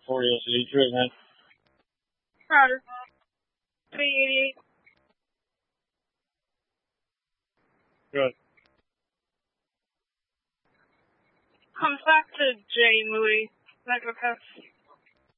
Oreo City. Right, man. Roger. 388. Good. Comes back to J. Louis. Metro Pass.